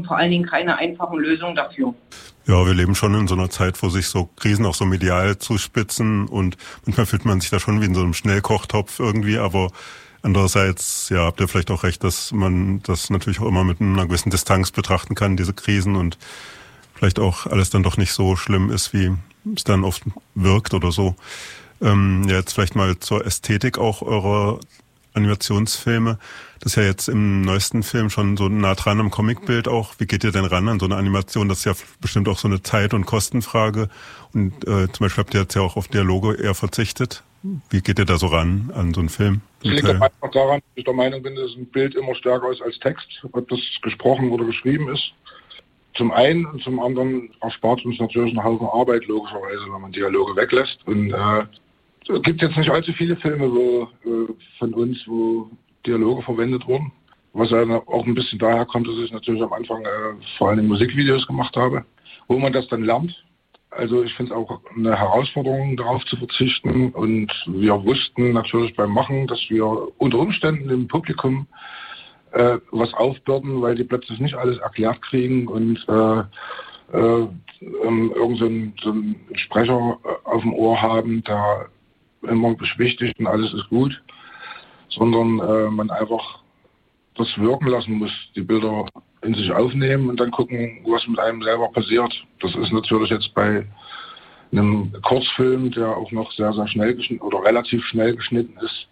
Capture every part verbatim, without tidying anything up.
eben vor allen Dingen keine einfachen Lösungen dafür. Ja, wir leben schon in so einer Zeit, wo sich so Krisen auch so medial zuspitzen und manchmal fühlt man sich da schon wie in so einem Schnellkochtopf irgendwie, aber andererseits, ja, habt ihr vielleicht auch recht, dass man das natürlich auch immer mit einer gewissen Distanz betrachten kann, diese Krisen, und vielleicht auch alles dann doch nicht so schlimm ist, wie es dann oft wirkt oder so. Ähm, ja, jetzt vielleicht mal zur Ästhetik auch eurer Animationsfilme. Das ist ja jetzt im neuesten Film schon so nah dran am Comicbild auch. Wie geht ihr denn ran an so eine Animation? Das ist ja bestimmt auch so eine Zeit- und Kostenfrage. Und äh, zum Beispiel habt ihr jetzt ja auch auf Dialoge eher verzichtet. Wie geht ihr da so ran an so einen Film? Das liegt einfach daran, dass ich der Meinung bin, dass ein Bild immer stärker ist als Text, ob das gesprochen oder geschrieben ist. Zum einen und zum anderen erspart uns natürlich einen Haufen Arbeit, logischerweise, wenn man Dialoge weglässt. Und äh, es gibt jetzt nicht allzu viele Filme wo, äh, von uns, wo Dialoge verwendet wurden. Was ja auch ein bisschen daher kommt, dass ich natürlich am Anfang äh, vor allem Musikvideos gemacht habe, wo man das dann lernt. Also ich finde es auch eine Herausforderung, darauf zu verzichten. Und wir wussten natürlich beim Machen, dass wir unter Umständen im Publikum äh, was aufbürden, weil die plötzlich nicht alles erklärt kriegen und äh, äh, ähm, irgend so ein, so ein Sprecher auf dem Ohr haben, der immer beschwichtigt und alles ist gut, sondern äh, man einfach das wirken lassen muss, die Bilder in sich aufnehmen und dann gucken, was mit einem selber passiert. Das ist natürlich jetzt bei einem Kurzfilm, der auch noch sehr, sehr schnell geschnitten oder relativ schnell geschnitten ist,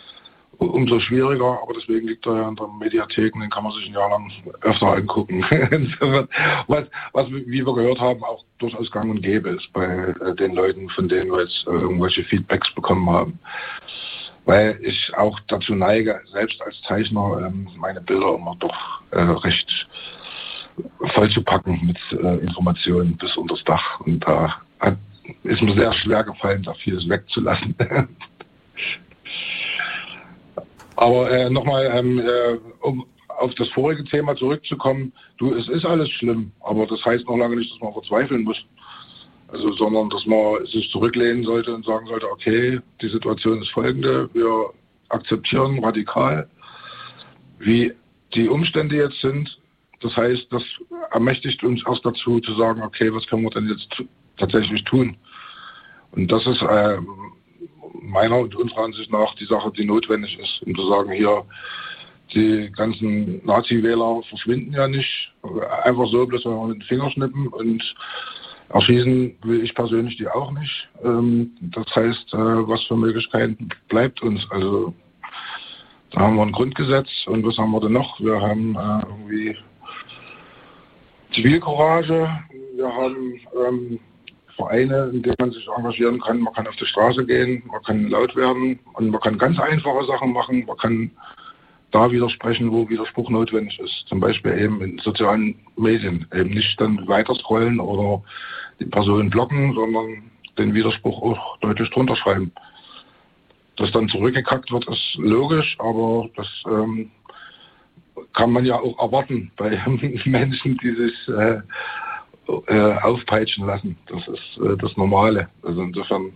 umso schwieriger, aber deswegen liegt er ja in der Mediathek und den kann man sich ein Jahr lang öfter angucken. was, was, wie wir gehört haben, auch durchaus gang und gäbe ist bei äh, den Leuten, von denen wir jetzt äh, irgendwelche Feedbacks bekommen haben. Weil ich auch dazu neige, selbst als Zeichner ähm, meine Bilder immer doch äh, recht voll zu packen mit äh, Informationen bis unter das Dach. Und da hat, ist mir sehr schwer gefallen, da vieles wegzulassen. Aber äh, nochmal, ähm, äh, um auf das vorige Thema zurückzukommen, du, es ist alles schlimm, aber das heißt noch lange nicht, dass man verzweifeln muss. Also, sondern dass man sich zurücklehnen sollte und sagen sollte, okay, die Situation ist folgende, wir akzeptieren radikal, wie die Umstände jetzt sind. Das heißt, das ermächtigt uns erst dazu zu sagen, okay, was können wir denn jetzt tatsächlich tun? Und das ist äh, meiner und unserer Ansicht nach die Sache, die notwendig ist, um zu sagen, hier, die ganzen Nazi-Wähler verschwinden ja nicht, einfach so, bloß wenn wir mit den Finger schnippen, und erschießen will ich persönlich die auch nicht. Das heißt, was für Möglichkeiten bleibt uns? Also da haben wir ein Grundgesetz, und was haben wir denn noch? Wir haben irgendwie Zivilcourage, wir haben ähm, Vereine, in denen man sich engagieren kann. Man kann auf die Straße gehen, man kann laut werden und man kann ganz einfache Sachen machen. Man kann da widersprechen, wo Widerspruch notwendig ist. Zum Beispiel eben in sozialen Medien. Eben nicht dann weiter scrollen oder die Person blocken, sondern den Widerspruch auch deutlich drunter schreiben. Dass dann zurückgekackt wird, ist logisch, aber das ähm, kann man ja auch erwarten bei Menschen, die sich äh, äh, aufpeitschen lassen. Das ist äh, das Normale. Also insofern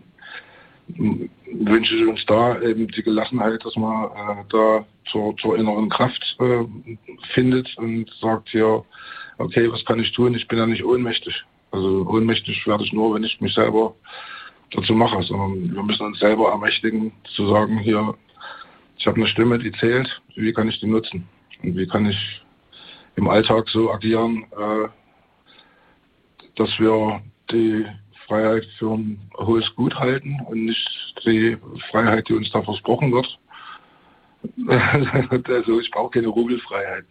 wünsche ich uns da eben die Gelassenheit, dass man äh, da zur, zur inneren Kraft äh, findet und sagt hier, okay, was kann ich tun? Ich bin ja nicht ohnmächtig. Also ohnmächtig werde ich nur, wenn ich mich selber dazu mache, sondern wir müssen uns selber ermächtigen, zu sagen, hier, ich habe eine Stimme, die zählt, wie kann ich die nutzen? Und wie kann ich im Alltag so agieren, äh, dass wir die Freiheit für ein hohes Gut halten und nicht die Freiheit, die uns da versprochen wird. Also ich brauche keine Rubelfreiheit.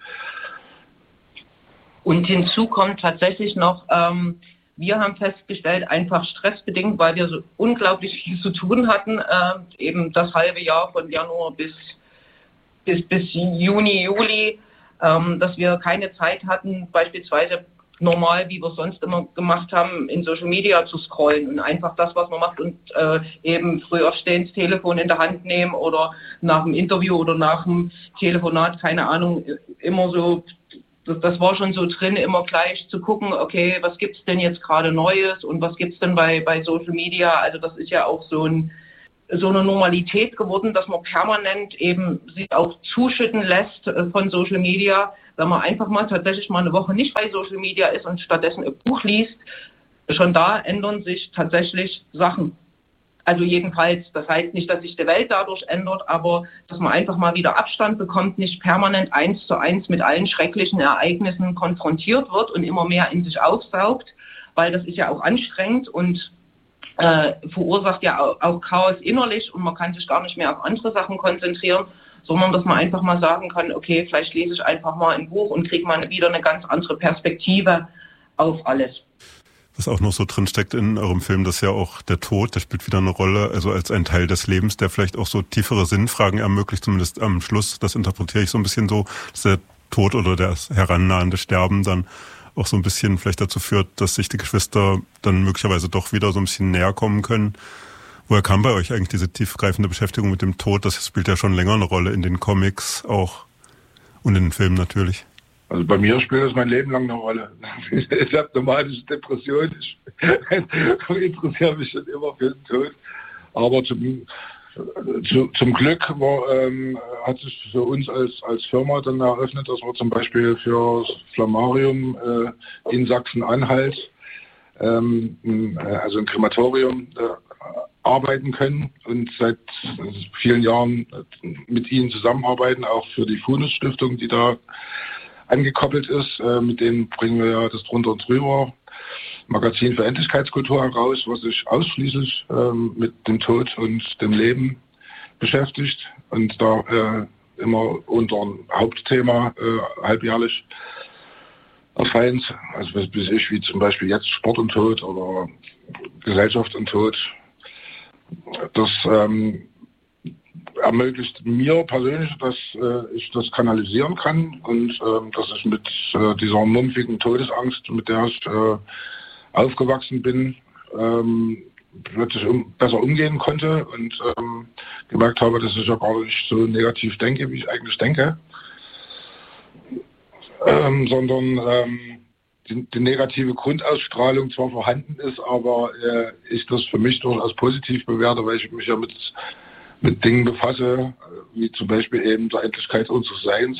Und hinzu kommt tatsächlich noch, ähm, wir haben festgestellt, einfach stressbedingt, weil wir so unglaublich viel zu tun hatten, äh, eben das halbe Jahr von Januar bis, bis, bis Juni, Juli, ähm, dass wir keine Zeit hatten, beispielsweise normal, wie wir es sonst immer gemacht haben, in Social Media zu scrollen und einfach das, was man macht, und äh, eben früh aufstehen, das Telefon in der Hand nehmen oder nach dem Interview oder nach dem Telefonat, keine Ahnung, immer so, das, das war schon so drin, immer gleich zu gucken, okay, was gibt's denn jetzt gerade Neues und was gibt's denn bei, bei Social Media? Also das ist ja auch so ein so eine Normalität geworden, dass man permanent eben sich auch zuschütten lässt von Social Media. Wenn man einfach mal tatsächlich mal eine Woche nicht bei Social Media ist und stattdessen ein Buch liest, schon da ändern sich tatsächlich Sachen. Also jedenfalls, das heißt nicht, dass sich die Welt dadurch ändert, aber dass man einfach mal wieder Abstand bekommt, nicht permanent eins zu eins mit allen schrecklichen Ereignissen konfrontiert wird und immer mehr in sich aufsaugt, weil das ist ja auch anstrengend und äh, verursacht ja auch, auch Chaos innerlich und man kann sich gar nicht mehr auf andere Sachen konzentrieren, sondern dass man einfach mal sagen kann, okay, vielleicht lese ich einfach mal ein Buch und kriege mal wieder eine ganz andere Perspektive auf alles. Was auch noch so drin steckt in eurem Film, dass ja auch der Tod, der spielt wieder eine Rolle, also als ein Teil des Lebens, der vielleicht auch so tiefere Sinnfragen ermöglicht, zumindest am Schluss, das interpretiere ich so ein bisschen so, dass der Tod oder das herannahende Sterben dann auch so ein bisschen vielleicht dazu führt, dass sich die Geschwister dann möglicherweise doch wieder so ein bisschen näher kommen können. Woher kam bei euch eigentlich diese tiefgreifende Beschäftigung mit dem Tod? Das spielt ja schon länger eine Rolle in den Comics auch und in den Filmen natürlich. Also bei mir spielt das mein Leben lang eine Rolle. Ich habe nomadische Depression, ich interessiere mich schon immer für den Tod. Aber zum, zu, zum Glück war, ähm, hat sich für uns als, als Firma dann eröffnet, dass wir zum Beispiel für das Flammarium äh, in Sachsen-Anhalt, ähm, also ein Krematorium, äh, arbeiten können und seit vielen Jahren mit ihnen zusammenarbeiten, auch für die Fundus-Stiftung, die da angekoppelt ist. Äh, mit denen bringen wir ja das drunter und drüber Magazin für Endlichkeitskultur heraus, was sich ausschließlich ähm, mit dem Tod und dem Leben beschäftigt und da äh, immer unter ein Hauptthema äh, halbjährlich erscheint. Also bis ich, wie zum Beispiel jetzt Sport und Tod oder Gesellschaft und Tod. Das ähm, ermöglicht mir persönlich, dass äh, ich das kanalisieren kann und äh, dass ich mit äh, dieser mumpfigen Todesangst, mit der ich äh, aufgewachsen bin, ähm, plötzlich um, besser umgehen konnte und ähm, gemerkt habe, dass ich ja gar nicht so negativ denke, wie ich eigentlich denke, ähm, sondern ähm, die, die negative Grundausstrahlung zwar vorhanden ist, aber äh, ich das für mich durchaus positiv bewerte, weil ich mich ja mit mit Dingen befasse, wie zum Beispiel eben der Endlichkeit unseres Seins,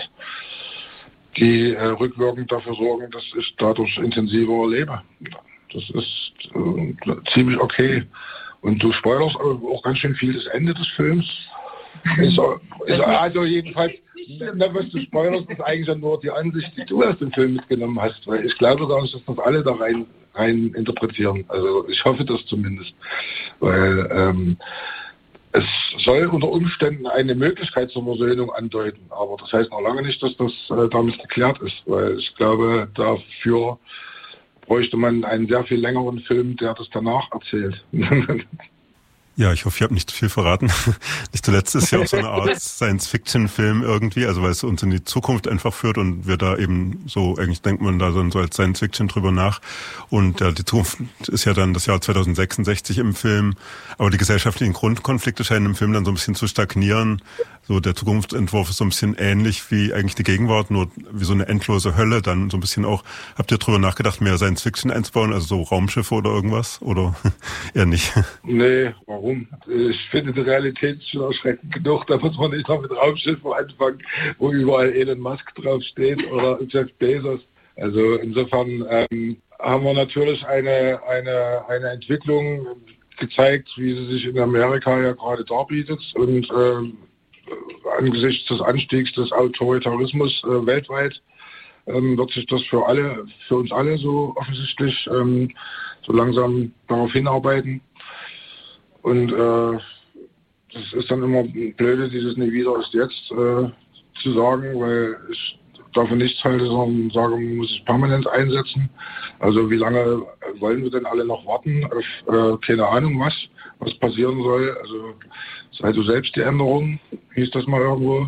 die äh, rückwirkend dafür sorgen, dass ich dadurch intensiver lebe. Das ist äh, ziemlich okay. Und du spoilerst auch ganz schön viel das Ende des Films. Ist, ist also jedenfalls, na, was du spoilerst, ist eigentlich nur die Ansicht, die du aus dem Film mitgenommen hast. Weil ich glaube gar nicht, dass das alle da rein, rein interpretieren. Also ich hoffe das zumindest. Weil ähm, es soll unter Umständen eine Möglichkeit zur Versöhnung andeuten, aber das heißt noch lange nicht, dass das äh, damit geklärt ist, weil ich glaube, dafür bräuchte man einen sehr viel längeren Film, der das danach erzählt. Ja, ich hoffe, ich habe nicht zu viel verraten. Nicht zuletzt ist ja auch so eine Art Science-Fiction-Film irgendwie, also weil es uns in die Zukunft einfach führt und wir da eben so, eigentlich denkt man da dann so als Science-Fiction drüber nach. Und ja, die Zukunft ist ja dann das Jahr zweitausendsechsundsechzig im Film, aber die gesellschaftlichen Grundkonflikte scheinen im Film dann so ein bisschen zu stagnieren. So der Zukunftsentwurf ist so ein bisschen ähnlich wie eigentlich die Gegenwart, nur wie so eine endlose Hölle dann so ein bisschen auch. Habt ihr drüber nachgedacht, mehr Science-Fiction einzubauen, also so Raumschiffe oder irgendwas? Oder eher nicht? Nee, warum? Ich finde, die Realität ist schon erschreckend genug. Da muss man nicht noch mit Raumschiffen anfangen, wo überall Elon Musk draufsteht oder Jeff Bezos. Also insofern ähm, haben wir natürlich eine, eine, eine Entwicklung gezeigt, wie sie sich in Amerika ja gerade darbietet. Und ähm, angesichts des Anstiegs des Autoritarismus äh, weltweit ähm, wird sich das für alle, für uns alle so offensichtlich ähm, so langsam darauf hinarbeiten. Und äh, das ist dann immer blöde, dieses nie wieder ist jetzt äh, zu sagen, weil ich davon nichts halte, sondern sage, man muss es permanent einsetzen. Also wie lange wollen wir denn alle noch warten auf äh, keine Ahnung was, was passieren soll. Also sei du selbst die Änderung, hieß das mal irgendwo.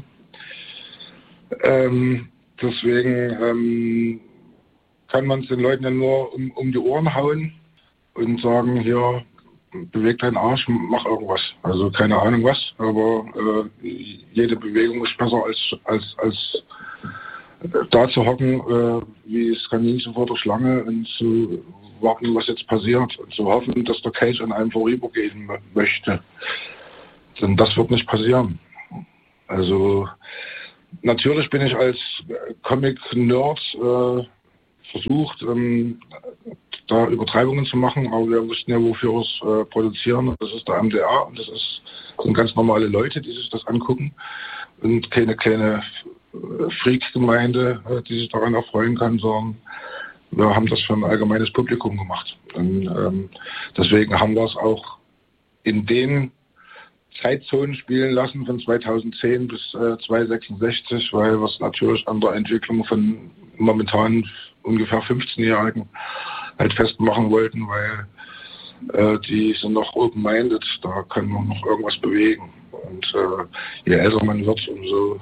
Ähm, deswegen ähm, kann man es den Leuten ja nur um, um die Ohren hauen und sagen, hier, beweg deinen Arsch, mach irgendwas. Also keine Ahnung was, aber äh, jede Bewegung ist besser als als als da zu hocken, äh, wie das Kaninchen vor der Schlange und zu warten, was jetzt passiert und zu hoffen, dass der Cage an einem vorübergehen möchte. Denn das wird nicht passieren. Also natürlich bin ich als Comic-Nerd äh, versucht, ähm, da Übertreibungen zu machen, aber wir wussten ja, wofür wir es äh, produzieren. Das ist der M D R und das ist, das sind ganz normale Leute, die sich das angucken und keine kleine Freak-Gemeinde, äh, die sich daran erfreuen kann, sondern wir haben das für ein allgemeines Publikum gemacht. Und ähm, deswegen haben wir es auch in den Zeitzonen spielen lassen von zweitausendzehn bis äh, zweitausendsechsundsechzig, weil wir es natürlich an der Entwicklung von momentan ungefähr fünfzehnjährigen halt festmachen wollten, weil äh, die sind noch open-minded, da kann man noch irgendwas bewegen. Und äh, je älter man wird, umso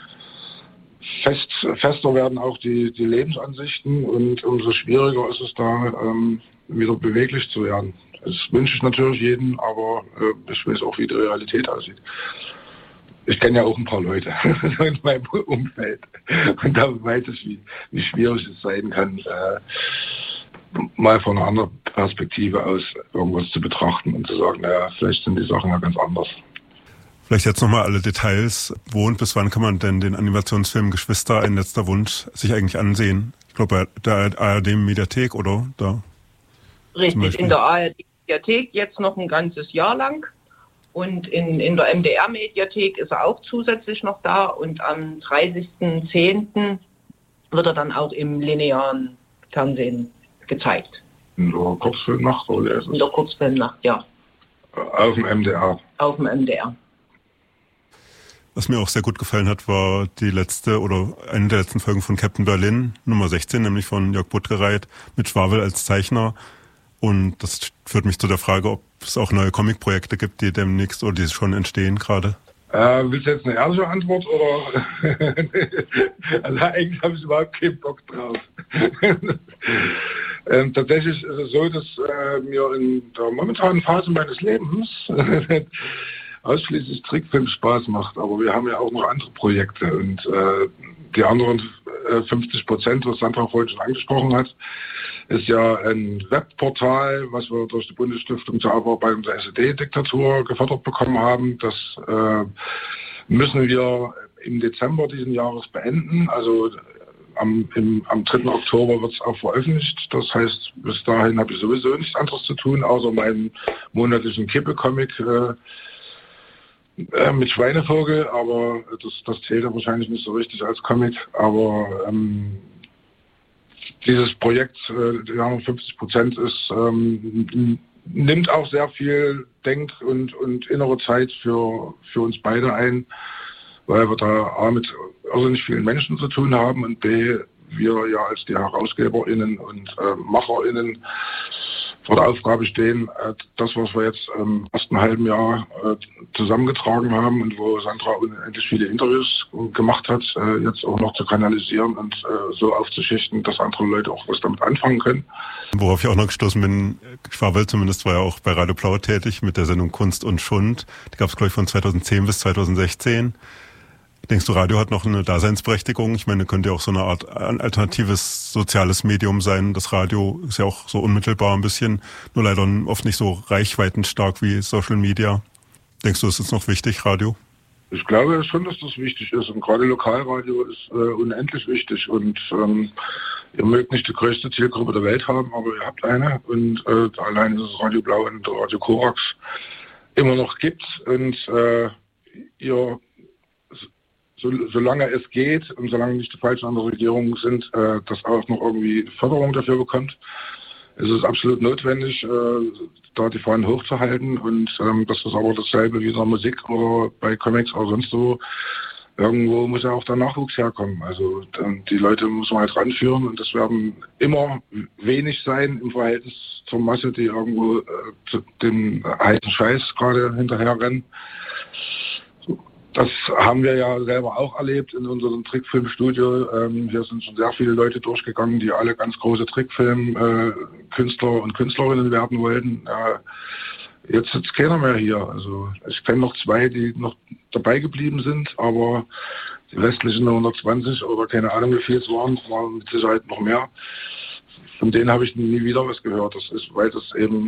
fest, fester werden auch die, die Lebensansichten und umso schwieriger ist es da, ähm, wieder beweglich zu werden. Das wünsche ich natürlich jedem, aber äh, ich weiß auch, wie die Realität aussieht. Ich kenne ja auch ein paar Leute in meinem Umfeld und da weiß ich, wie, wie schwierig es sein kann, äh, mal von einer anderen Perspektive aus irgendwas zu betrachten und zu sagen, naja, vielleicht sind die Sachen ja ganz anders. Vielleicht jetzt nochmal alle Details. Wo und bis wann kann man denn den Animationsfilm Geschwister, ein letzter Wunsch, sich eigentlich ansehen? Ich glaube, bei der A R D-Mediathek, oder? Da Richtig, in der A R D-Mediathek jetzt noch ein ganzes Jahr lang. Und in, in der M D R-Mediathek ist er auch zusätzlich noch da. Und am dreißigsten zehnten wird er dann auch im linearen Fernsehen gezeigt. In der Kurzfilmnacht, oder? In der Kurzfilmnacht, ja. Auf dem M D R. Auf dem M D R. Was mir auch sehr gut gefallen hat, war die letzte oder eine der letzten Folgen von Captain Berlin, Nummer sechzehn, nämlich von Jörg Buttgereit mit Schwabel als Zeichner. Und das führt mich zu der Frage, ob es auch neue Comic-Projekte gibt, die demnächst oder die schon entstehen gerade. Äh, willst du jetzt eine ehrliche Antwort oder? Also eigentlich habe ich überhaupt keinen Bock drauf. ähm, tatsächlich ist es so, dass äh, mir in der momentanen Phase meines Lebens ausschließlich Trickfilm Spaß macht, aber wir haben ja auch noch andere Projekte und äh, die anderen äh, fünfzig Prozent, was Sandra vorhin schon angesprochen hat, ist ja ein Webportal, was wir durch die Bundesstiftung zur Aufarbeitung der S E D-Diktatur gefördert bekommen haben. Das äh, müssen wir im Dezember diesen Jahres beenden. Also am, im, am dritten Oktober wird es auch veröffentlicht. Das heißt, bis dahin habe ich sowieso nichts anderes zu tun, außer meinen monatlichen Kippe-Comic äh, äh, mit Schweinevogel. Aber das, das zählt ja wahrscheinlich nicht so richtig als Comic. Aber ähm, dieses Projekt, äh, die haben fünfzig Prozent ist, ähm, nimmt auch sehr viel Denk- und, und innere Zeit für, für uns beide ein, weil wir da A mit also nicht vielen Menschen zu tun haben und B, wir ja als die HerausgeberInnen und äh, MacherInnen vor der Aufgabe stehen, äh, das, was wir jetzt im ersten halben Jahr äh, zusammengetragen haben und wo Sandra unendlich viele Interviews gemacht hat, äh, jetzt auch noch zu kanalisieren und äh, so aufzuschichten, dass andere Leute auch was damit anfangen können. Worauf ich auch noch gestoßen bin, Schwabel zumindest war ja auch bei Radio Blau tätig mit der Sendung Kunst und Schund. Die gab es, glaube ich, von zweitausendzehn bis zweitausendsechzehn. Denkst du, Radio hat noch eine Daseinsberechtigung? Ich meine, könnte ja auch so eine Art alternatives soziales Medium sein. Das Radio ist ja auch so unmittelbar ein bisschen, nur leider oft nicht so reichweitenstark wie Social Media. Denkst du, ist es noch wichtig, Radio? Ich glaube schon, dass das wichtig ist. Und gerade Lokalradio ist äh, unendlich wichtig. Und ähm, ihr mögt nicht die größte Zielgruppe der Welt haben, aber ihr habt eine. Und äh, allein ist es Radio Blau und Radio Korax immer noch gibt. Und äh, ihr So, solange es geht und solange nicht die falschen anderen Regierungen sind, äh, das auch noch irgendwie Förderung dafür bekommt, ist es absolut notwendig, äh, da die Fahnen hochzuhalten und ähm, das ist aber dasselbe wie in der Musik oder bei Comics oder sonst so. Irgendwo muss ja auch der Nachwuchs herkommen. Also ähm, die Leute muss man halt ranführen und das werden immer wenig sein im Verhältnis zur Masse, die irgendwo äh, zu dem heißen Scheiß gerade hinterher rennen. Das haben wir ja selber auch erlebt in unserem Trickfilmstudio. Ähm, hier sind schon sehr viele Leute durchgegangen, die alle ganz große Trickfilm-Künstler äh, und Künstlerinnen werden wollten. Äh, jetzt sitzt keiner mehr hier. Also ich kenne noch zwei, die noch dabei geblieben sind, aber die restlichen hundertzwanzig oder keine Ahnung wie viel es waren, waren mit Sicherheit noch mehr. Von denen habe ich nie wieder was gehört. Das ist, weil das eben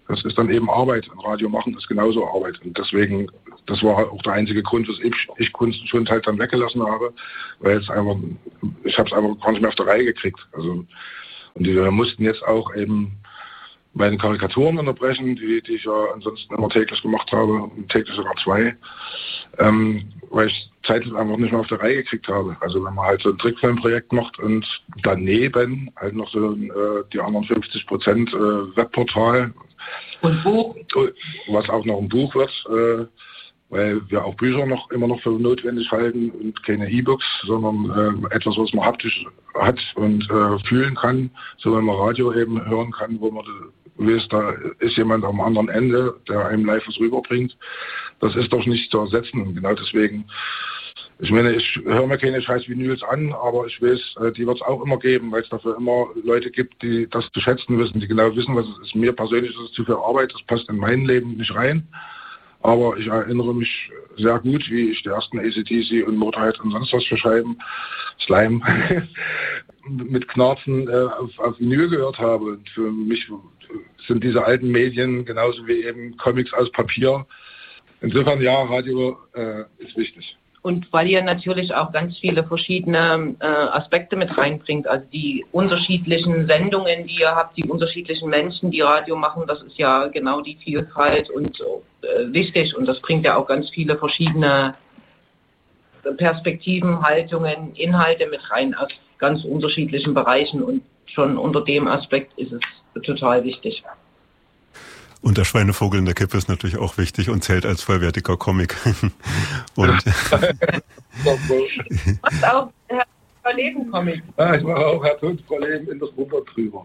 Das ist dann eben Arbeit. Ein Radio machen ist genauso Arbeit. Und deswegen, das war auch der einzige Grund, was ich, ich Kunstschund halt dann weggelassen habe, weil es einfach, ich habe es einfach gar nicht mehr auf der Reihe gekriegt. Also, und die, wir mussten jetzt auch eben meine Karikaturen unterbrechen, die, die ich ja ansonsten immer täglich gemacht habe, täglich sogar zwei, ähm, weil ich zeitlich einfach nicht mehr auf der Reihe gekriegt habe. Also wenn man halt so ein Trickfilmprojekt macht und daneben halt noch so äh, die anderen fünfzig Prozent äh, Webportal und Buch, was auch noch ein Buch wird, äh, weil wir auch Bücher noch immer noch für notwendig halten und keine E-Books, sondern äh, etwas, was man haptisch hat und äh, fühlen kann, so wenn man Radio eben hören kann, wo man weiß, da ist jemand am anderen Ende, der einem live was rüberbringt. Das ist doch nicht zu ersetzen. Und genau deswegen, ich meine, ich höre mir keine scheiß Vinyls an, aber ich weiß, die wird es auch immer geben, weil es dafür immer Leute gibt, die das zu schätzen wissen, die genau wissen, was es ist. Mir persönlich ist es zu viel Arbeit, das passt in mein Leben nicht rein. Aber ich erinnere mich sehr gut, wie ich die ersten A C D C und Motorhead und sonst was für Scheiben, Slime, mit Knarzen äh, auf, auf Vinyl gehört habe. Und für mich sind diese alten Medien genauso wie eben Comics aus Papier. Insofern, ja, Radio äh, ist wichtig. Und weil ihr natürlich auch ganz viele verschiedene äh, Aspekte mit reinbringt, also die unterschiedlichen Sendungen, die ihr habt, die unterschiedlichen Menschen, die Radio machen, das ist ja genau die Vielfalt und äh, wichtig. Und das bringt ja auch ganz viele verschiedene Perspektiven, Haltungen, Inhalte mit rein aus ganz unterschiedlichen Bereichen. Und schon unter dem Aspekt ist es total wichtig. Und der Schweinevogel in der Kippe ist natürlich auch wichtig und zählt als vollwertiger Comic. Und machst auch Herr Verleben Comic. Ja, ich mache auch Herr Tod Verleben in das Wunder drüber.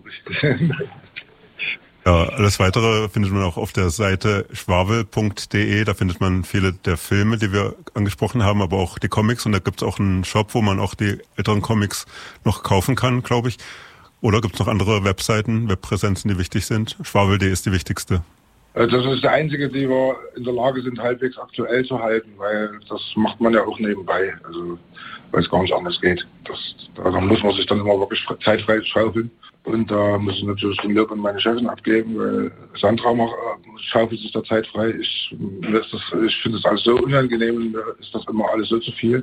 Ja, alles Weitere findet man auch auf der Seite schwabel punkt de. Da findet man viele der Filme, die wir angesprochen haben, aber auch die Comics. Und da gibt es auch einen Shop, wo man auch die älteren Comics noch kaufen kann, glaube ich. Oder gibt es noch andere Webseiten, Webpräsenzen, die wichtig sind? schwabel punkt de ist die wichtigste. Das ist der einzige, die wir in der Lage sind, halbwegs aktuell zu halten, weil das macht man ja auch nebenbei, also weil es gar nicht anders geht. Das, da muss man sich dann immer wirklich zeitfrei schaufeln. Und da muss ich natürlich den Lob an meine Chefin abgeben, weil Sandra macht, schaufelt sich da Zeit frei. Ich, ich finde das alles so unangenehm, mir ist das immer alles so zu viel.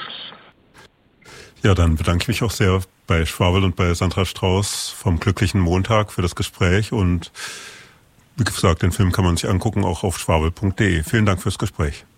Ja, dann bedanke ich mich auch sehr bei Schwabel und bei Sandra Strauß vom Glücklichen Montag für das Gespräch. Und wie gesagt, den Film kann man sich angucken, auch auf schwabel punkt de. Vielen Dank fürs Gespräch.